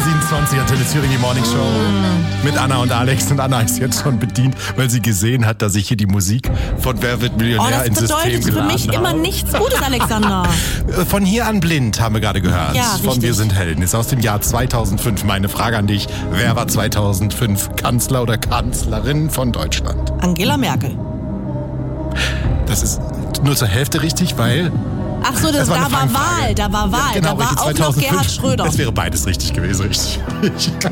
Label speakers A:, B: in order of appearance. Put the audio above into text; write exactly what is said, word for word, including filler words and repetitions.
A: siebenundzwanzig, Antenne Thüringen, die Morning Show mm. mit Anna und Alex. Und Anna ist jetzt schon bedient, weil sie gesehen hat, dass ich hier die Musik von Wer wird Millionär
B: oh,
A: ins System geladen habe.
B: Das bedeutet für mich immer nichts Gutes, Alexander.
A: Von hier an blind haben wir gerade gehört.
B: Ja,
A: von
B: richtig.
A: Wir sind Helden. Ist aus dem Jahr zweitausendfünf. Meine Frage an dich. Wer war zweitausendfünf Kanzler oder Kanzlerin von Deutschland?
B: Angela Merkel.
A: Das ist nur zur Hälfte richtig, weil...
B: Ach so, das,
A: das war
B: da war Wahl, da war Wahl,
A: ja, genau,
B: da war
A: richtig,
B: auch
A: zweitausendfünf.
B: noch Gerhard Schröder.
A: Es wäre beides richtig gewesen, richtig.